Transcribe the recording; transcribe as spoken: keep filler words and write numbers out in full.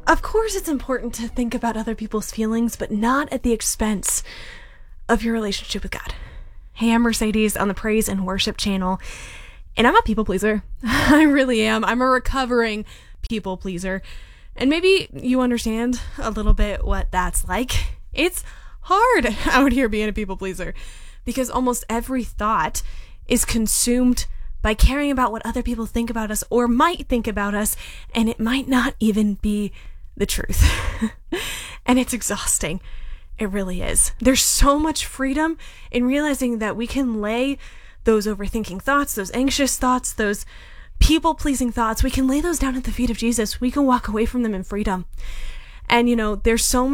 Of course, it's important to think about other people's feelings, but not at the expense of your relationship with God. Hey, I'm Mercedes on the Praise and Worship channel, and I'm a people pleaser. I really am. I'm a recovering people pleaser. And maybe you understand a little bit what that's like. It's hard out here being a people pleaser because almost every thought is consumed by caring about what other people think about us or might think about us, and it might not even be the truth. And it's exhausting. It really is. There's so much freedom in realizing that we can lay those overthinking thoughts, those anxious thoughts, those people-pleasing thoughts, we can lay those down at the feet of Jesus. We can walk away from them in freedom. And, you know, there's so